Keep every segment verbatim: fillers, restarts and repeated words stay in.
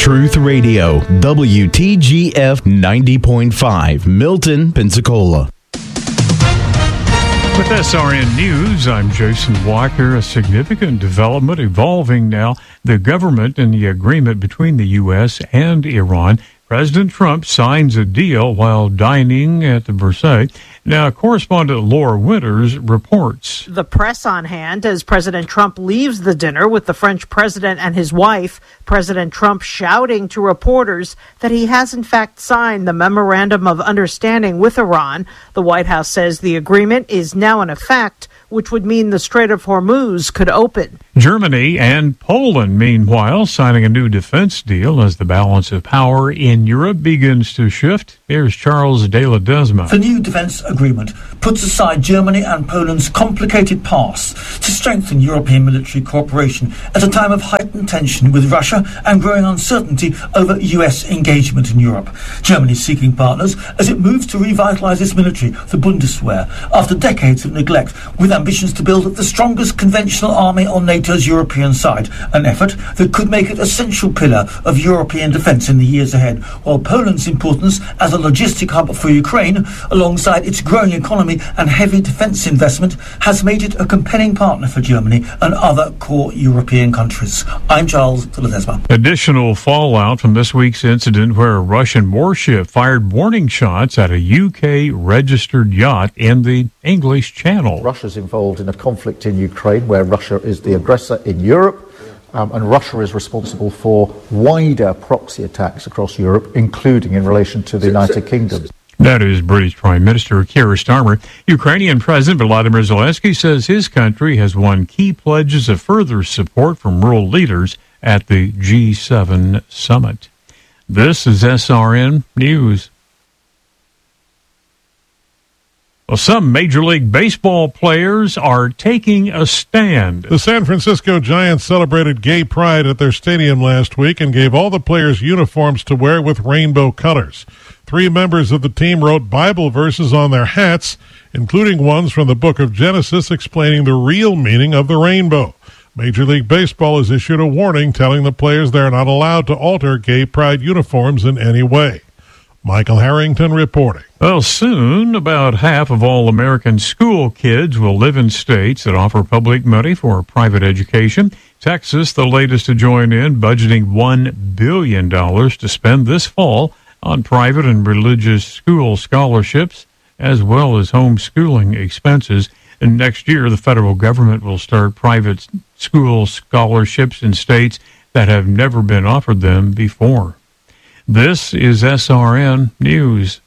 Truth Radio, W T G F ninety point five, Milton, Pensacola. With S R N News, I'm Jason Walker. A significant development evolving now. The government and the agreement between the U S and Iran. President Trump signs a deal while dining at the Versailles. Now, correspondent Laura Winters reports. The press on hand as President Trump leaves the dinner with the French president and his wife. President Trump shouting to reporters that he has in fact signed the Memorandum of Understanding with Iran. The White House says the agreement is now in effect, which would mean the Strait of Hormuz could open. Germany and Poland, meanwhile, signing a new defense deal as the balance of power in Europe begins to shift. Here's Charles de Ledesma. The new defense agreement puts aside Germany and Poland's complicated past to strengthen European military cooperation at a time of heightened tension with Russia and growing uncertainty over U S engagement in Europe. Germany is seeking partners as it moves to revitalise its military, the Bundeswehr, after decades of neglect, with ambitions to build the strongest conventional army on NATO's European side, an effort that could make it a central pillar of European defence in the years ahead, while Poland's importance as a logistic hub for Ukraine, alongside its growing economy and heavy defence investment, has made it a compelling partner for Germany and other core European countries. I'm Charles de Ledesma. Additional fallout from this week's incident where a Russian warship fired warning shots at a U K-registered yacht in the English Channel. Russia's involved in a conflict in Ukraine where Russia is the aggressor in Europe. Um, and Russia is responsible for wider proxy attacks across Europe, including in relation to the United Kingdom. That is British Prime Minister Keir Starmer. Ukrainian President Volodymyr Zelensky says his country has won key pledges of further support from world leaders at the G seven summit. This is S R N News. Well, some Major League Baseball players are taking a stand. The San Francisco Giants celebrated gay pride at their stadium last week and gave all the players uniforms to wear with rainbow colors. Three members of the team wrote Bible verses on their hats, including ones from the book of Genesis explaining the real meaning of the rainbow. Major League Baseball has issued a warning telling the players they are not allowed to alter gay pride uniforms in any way. Michael Harrington reporting. Well, soon, about half of all American school kids will live in states that offer public money for private education. Texas, the latest to join in, budgeting one billion dollars to spend this fall on private and religious school scholarships, as well as homeschooling expenses. And next year, the federal government will start private school scholarships in states that have never been offered them before. This is S R N News.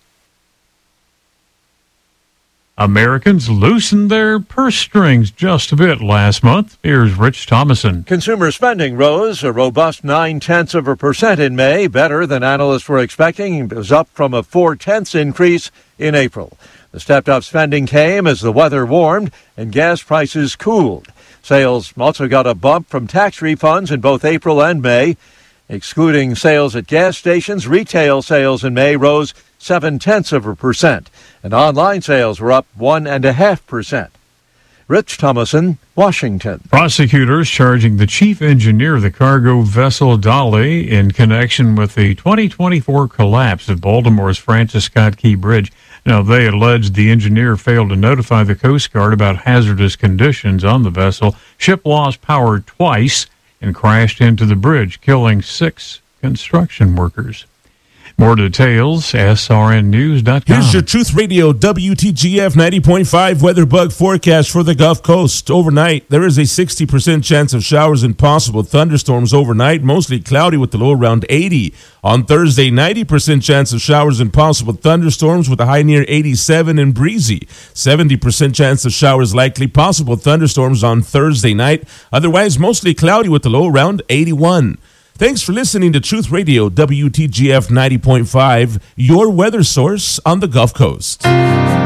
Americans loosened their purse strings just a bit last month. Here's Rich Thomason. Consumer spending rose a robust nine-tenths of a percent in May, better than analysts were expecting. It was up from a four-tenths increase in April. The stepped-up spending came as the weather warmed and gas prices cooled. Sales also got a bump from tax refunds in both April and May. Excluding sales at gas stations, retail sales in May rose seven-tenths of a percent, and online sales were up one and a half percent. Rich Thomason, Washington. Prosecutors charging the chief engineer of the cargo vessel Dolly in connection with the twenty twenty-four collapse of Baltimore's Francis Scott Key Bridge. Now, they alleged the engineer failed to notify the Coast Guard about hazardous conditions on the vessel. Ship lost power twice and crashed into the bridge, killing six construction workers. More details, S R N news dot com. Here's your Truth Radio W T G F ninety point five weather bug forecast for the Gulf Coast. Overnight, there is a sixty percent chance of showers and possible thunderstorms overnight, mostly cloudy with the low around eighty. On Thursday, ninety percent chance of showers and possible thunderstorms with a high near eighty-seven and breezy. seventy percent chance of showers likely, possible thunderstorms on Thursday night. Otherwise, mostly cloudy with the low around eighty-one. Thanks for listening to Truth Radio W T G F ninety point five, your weather source on the Gulf Coast.